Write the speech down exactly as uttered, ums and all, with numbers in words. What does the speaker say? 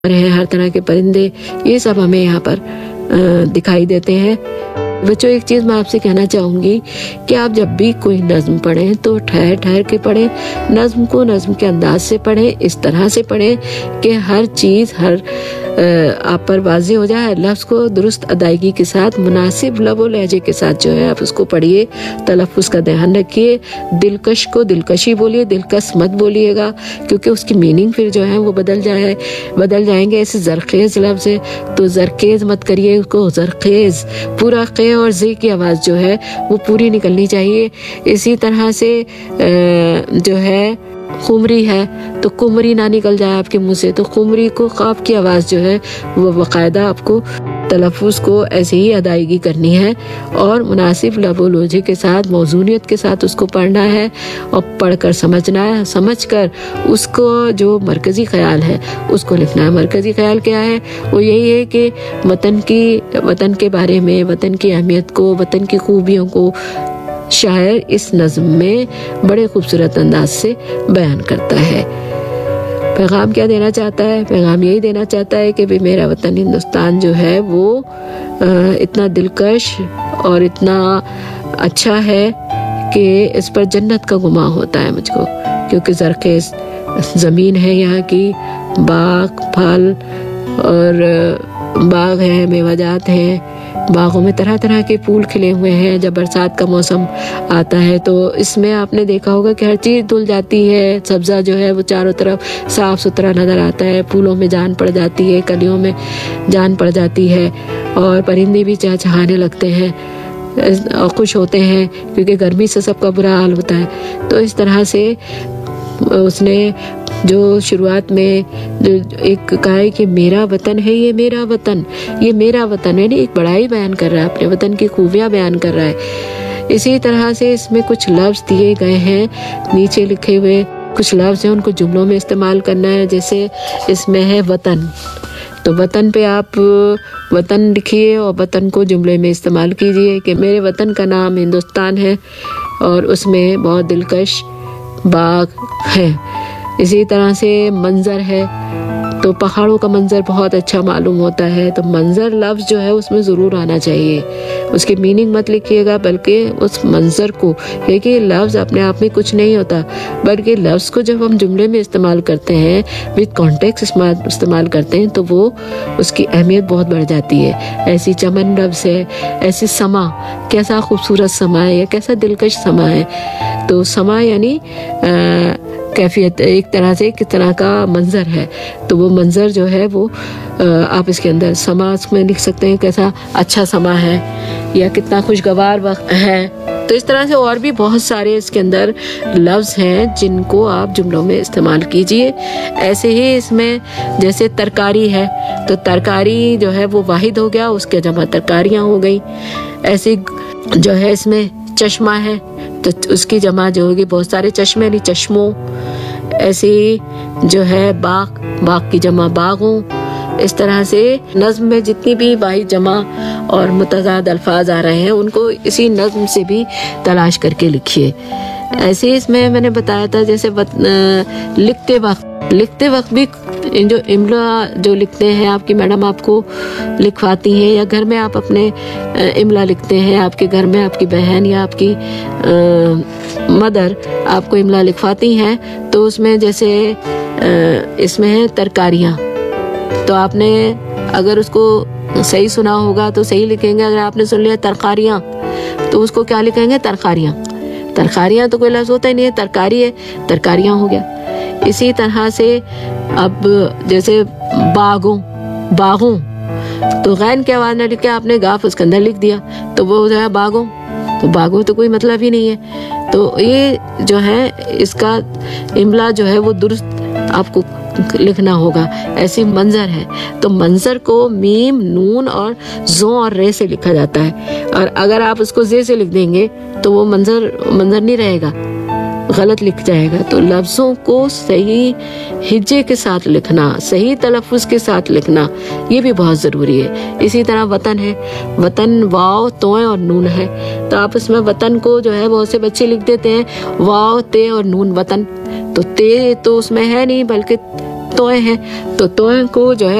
हैं, हर तरह के परिंदे, ये सब हमें यहाँ पर दिखाई देते हैं। बच्चों, एक चीज़ मैं आपसे कहना चाहूँगी कि आप जब भी कोई नज़्म पढ़ें तो ठहर ठहर के पढ़ें। नज़्म को नज़्म के अंदाज से पढ़ें, इस तरह से पढ़ें कि हर चीज़ हर आप पर वाज़ेह हो जाए। लफ्ज़ को दुरुस्त अदायगी के साथ, मुनासिब लबो लहजे के साथ जो है आप उसको पढ़िए। तलफ़्फ़ुज़ का ध्यान रखिए। दिलकश को दिलकशी बोलिए, दिलकश मत बोलिएगा, क्योंकि उसकी मीनिंग फिर जो है वो बदल जाए बदल जाएंगे। ऐसे ज़रखेज़ लफ्ज़ है तो ज़रखेज़ मत करिए उसको, ज़रखेज़ पूरा क़े और ज़े की आवाज़ जो है वो पूरी निकलनी चाहिए। इसी तरह से जो है खुमरी है तो कुमरी ना निकल जाए आपके मुंह से, तो खुमरी को क़ाफ़ की आवाज़ जो है वो बाकायदा आपको तलफ़्फ़ुज़ को ऐसे ही अदायगी करनी है और मुनासिब लबो लहजे के साथ, मौज़ूनियत के साथ उसको पढ़ना है और पढ़कर समझना है। समझकर उसको जो मरकज़ी ख़याल है उसको लिखना है। मरकज़ी ख़याल क्या है? वो यही है कि वतन की वतन के बारे में, वतन की अहमियत को, वतन की खूबियों को शायर इस नज़्म में बड़े खूबसूरत अंदाज से बयान करता है। पैगाम क्या देना चाहता है? पैगाम यही देना चाहता है कि भी मेरा वतन हिंदुस्तान जो है वो इतना दिलकश और इतना अच्छा है कि इस पर जन्नत का गुमा होता है मुझको, क्योंकि ज़रखेज़ ज़मीन है यहाँ की, बाग फल और बाग हैं, मेवाजात हैं, बागों में तरह तरह के फूल खिले हुए हैं। जब बरसात का मौसम आता है तो इसमें आपने देखा होगा कि हर चीज़ धुल जाती है, सब्ज़ा जो है वो चारों तरफ साफ़ सुथरा नज़र आता है, फूलों में जान पड़ जाती है, कलियों में जान पड़ जाती है और परिंदे भी चहचहाने लगते हैं और खुश होते हैं, क्योंकि गर्मी से सबका बुरा हाल होता है। तो इस तरह से उसने जो शुरुआत में जो एक कहा है कि मेरा वतन है, ये मेरा वतन, ये मेरा वतन है, एक बड़ाई बयान कर रहा है, अपने वतन की खूबियाँ बयान कर रहा है। इसी तरह से इसमें कुछ लफ्ज़ दिए गए हैं, नीचे लिखे हुए कुछ लफ्ज़ हैं, उनको जुमलों में इस्तेमाल करना है। जैसे इसमें है वतन, तो वतन पे आप वतन लिखिए और वतन को जुमले में इस्तेमाल कीजिए कि मेरे वतन का नाम हिंदुस्तान है और उसमें बहुत दिलकश बाग है। इसी तरह से मंज़र है तो पहाड़ों का मंज़र बहुत अच्छा मालूम होता है, तो मंज़र लफ्ज़ जो है उसमें ज़रूर आना चाहिए। उसकी मीनिंग मत लिखिएगा बल्कि उस मंज़र को, क्योंकि लफ्ज़ अपने आप में कुछ नहीं होता, बल्कि लफ्ज़ को जब हम जुमले में इस्तेमाल करते हैं, विद कॉन्टेक्स्ट इस्तेमाल करते हैं, तो वो उसकी अहमियत बहुत बढ़ जाती है। ऐसी चमन लफ्ज़ है, ऐसी समा, कैसा खूबसूरत समा है या कैसा दिलकश समा है। तो समा यानी कैफियत, एक तरह से किस तरह का मंज़र है, तो वो मंज़र जो है वो आप इसके अंदर समा में लिख सकते हैं, कैसा अच्छा समा है या कितना खुशगवार वक्त है। तो इस तरह से और भी बहुत सारे इसके अंदर लफ्ज़ हैं जिनको आप जुमलों में इस्तेमाल कीजिए। ऐसे ही इसमें जैसे तरकारी है तो तरकारी जो है वो वाहिद हो गया, उसके जमा तरकारियाँ हो गई। ऐसे जो है इसमें चश्मा है तो उसकी जमा जो होगी बहुत सारे चश्मे नहीं चश्मों। ऐसे जो है बाग, बाग की जमा बागों। इस तरह से नज़्म में जितनी भी वाहिद जमा और मुतज़ाद अल्फाज आ रहे हैं उनको इसी नज़्म से भी तलाश करके लिखिए। ऐसे इसमें मैंने बताया था जैसे लिखते वक्त लिखते वक्त भी जो इमला जो लिखते हैं आपकी मैडम आपको लिखवाती हैं, या घर में आप अपने इमला लिखते हैं, आपके घर में आपकी बहन या आपकी आ, मदर आपको इमला लिखवाती हैं, तो उसमें जैसे आ, इसमें है तरकारियाँ, तो आपने अगर उसको सही सुना होगा तो सही लिखेंगे, अगर आपने सुन लिया तरकारियाँ तो उसको क्या लिखेंगे? तरकारियाँ। तरकारियाँ तो कोई लफ्ज़ होता ही नहीं है, तरकारी है, तरकारियाँ हो गया। इसी तरह से अब जैसे बागों, बागों, तो गैन की आवाज़ न लिख के आपने गाफ उसके अंदर लिख दिया तो वो हो जाए बागों, तो बागों तो कोई मतलब ही नहीं है। तो ये जो है इसका इमला जो है वो दुरुस्त आपको लिखना होगा। ऐसी मंज़र है तो मंज़र को मीम, नून और ज़ो और रे से लिखा जाता है, और अगर आप उसको जे से लिख देंगे तो वो मंज़र मंज़र नहीं रहेगा, गलत लिख जाएगा। तो लफ्ज़ों को सही हिज्जे के साथ लिखना, सही तलफ़्फ़ुज़ के साथ लिखना, ये भी बहुत ज़रूरी है। इसी तरह वतन है, वतन वाव तोय और नून है, तो आप इसमें वतन को जो है बहुत से बच्चे लिख देते हैं वाव ते और नून वतन, तो ते तो उसमें है नहीं बल्कि तोय हैं, तो तोय को जो है